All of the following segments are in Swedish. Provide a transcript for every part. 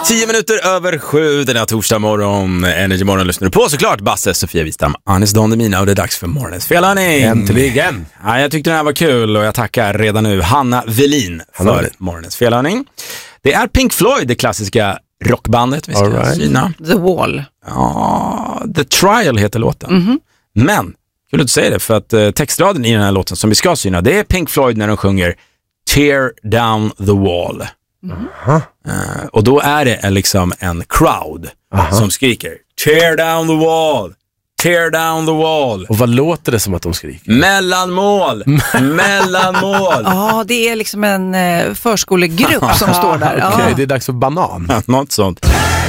10 minuter över 7 den här torsdag morgon. Energy Morgon lyssnar du på såklart. Basse, Sofia Wistam, Anis Don Demina och det är dags för morgonens felhörning. Äntligen. Ja, jag tyckte den här var kul och jag tackar redan nu Hanna Velin för morgonens felhörning. Det är Pink Floyd, det klassiska rockbandet vi ska syna. The Wall. Ja, The Trial heter låten. Men, kul att du säger det, för att textraden i den här låten som vi ska syna, det är Pink Floyd när de sjunger Tear Down the Wall. Och då är det liksom en crowd som skriker Tear down the wall, tear down the wall. Och vad låter det som att de skriker? Mellanmål, mellanmål. Ja, det är liksom en förskolegrupp som står där. Okej, det är dags för banan. Något sånt.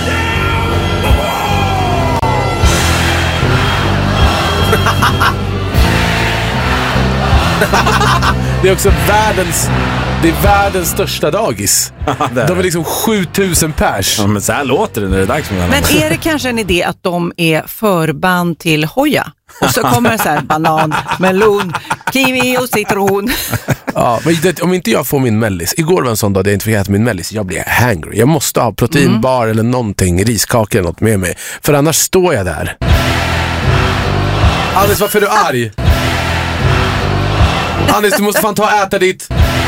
Det är också världens största dagis. De är liksom 7000 pers. Ja, men så här låter det när det är dags för Men är det kanske en idé att de är förband till Hoja? Och så kommer det så här banan, melon, kiwi och citron. Ja, men om inte jag får min mellis. Igår var en sån dag där jag inte fick äta min mellis. Jag blir hangry. Jag måste ha proteinbar eller någonting, riskakor eller något med mig. För annars står jag där. Anis, varför är du arg? Anis, du måste fan ta och äta ditt.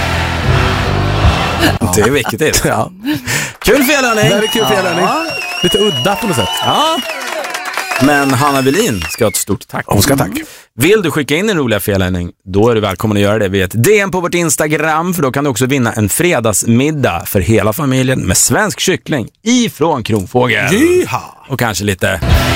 Det är viktigt. Ja. Kul felhörning. Det är kul felhörning. Lite udda på något sätt. Ja. Men Hanna Velin ska ha ett stort tack. Hon ska tack. Vill du skicka in en roliga felhörning, då är du välkommen att göra det via ett DM på vårt Instagram, för då kan du också vinna en fredagsmiddag för hela familjen med svensk kyckling ifrån Kronfågel. Jiha. Och kanske lite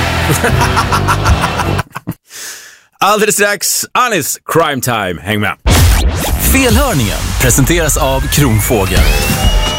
alldeles strax Anis Crime Time. Häng med. Felhörningen presenteras av Kronfågel.